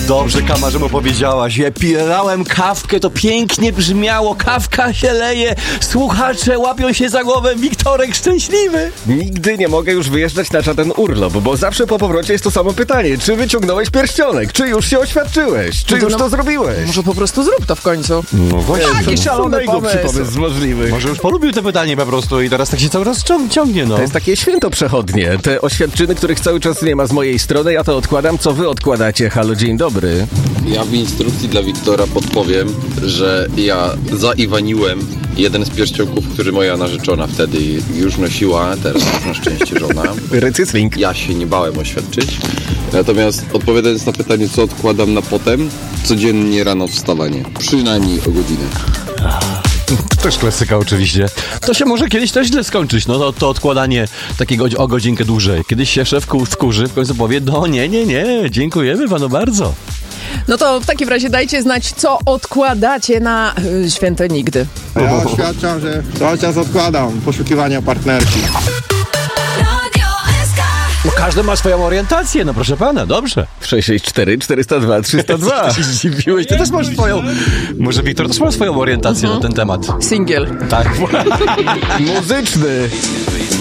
Dobrze, Kama, że mu powiedziałaś. Ja pijałem kawkę, to pięknie brzmiało. Kawka się leje, słuchacze łapią się za głowę. Wiktorek szczęśliwy. Nigdy nie mogę już wyjeżdżać na żaden urlop, bo zawsze po powrocie jest to samo pytanie. Czy wyciągnąłeś pierścionek? Czy już się oświadczyłeś? Czy już to zrobiłeś? Może po prostu zrób to w końcu. No właśnie. Jaki szalony Najgorszy pomysł z możliwych. Może już polubił te pytanie po prostu i teraz tak się cały czas ciągnie, no. To jest takie święto przechodnie. Te oświadczyny, których cały czas nie ma z mojej strony, ja to odkładam. Co wy odkładacie? Halo, dzień dobry. Ja w instrukcji dla Wiktora podpowiem, że ja zaiwaniłem jeden z pierścionków, który moja narzeczona wtedy już nosiła, teraz na szczęście żona. Recykling. Ja się nie bałem oświadczyć. Natomiast odpowiadając na pytanie, co odkładam na potem, codziennie rano wstawanie. Przynajmniej o godzinę. To też klasyka oczywiście. To się może kiedyś też źle skończyć, no to odkładanie takiego o godzinkę dłużej. Kiedyś się szef wkurzy, w końcu powie, no nie, dziękujemy panu bardzo. No to w takim razie dajcie znać, co odkładacie na święte nigdy. Ja oświadczam, że cały czas odkładam poszukiwania partnerki. No każdy ma swoją orientację, no proszę pana, dobrze. 664 402 302. Ty się zdziwiłeś, ty też masz swoją... Może Wiktor też ma swoją orientację na ten temat. Singiel. Tak. Muzyczny.